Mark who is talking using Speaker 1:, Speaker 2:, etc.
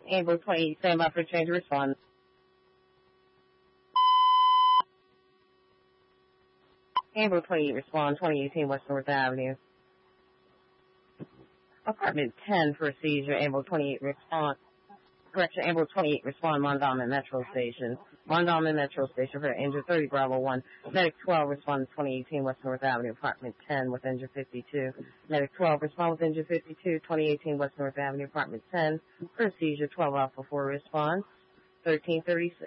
Speaker 1: Ambulance 28, stand by for change of response. Ambulance 28, respond 2018 West North Avenue. Apartment 10 for a seizure. Ambulance 28, respond. Correction, Ambulance 28, respond Mondawmin Metro Station. Mondawmin Metro Station for injured 30 Bravo 1. Medic 12, respond 2018 West North Avenue, Apartment 10 with injured 52. Medic 12, respond with injured 52, 2018 West North Avenue, Apartment 10 for a seizure. 12 Alpha 4 response. 1336.